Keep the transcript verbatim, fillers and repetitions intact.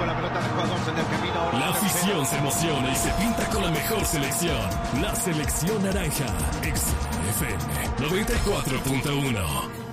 con la pelota de jugadores en el camino. Ahora La afición se emociona y se pinta con la mejor selección. La selección naranja. X F M noventa y cuatro punto uno.